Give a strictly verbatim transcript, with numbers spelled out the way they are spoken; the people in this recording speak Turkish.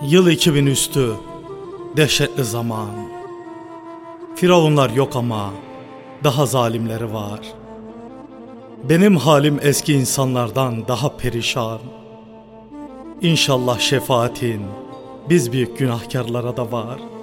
Yıl iki bin üstü, dehşetli zaman. Firavunlar yok ama daha zalimleri var. Benim halim eski insanlardan daha perişan. İnşallah şefaatin biz büyük günahkarlara da var.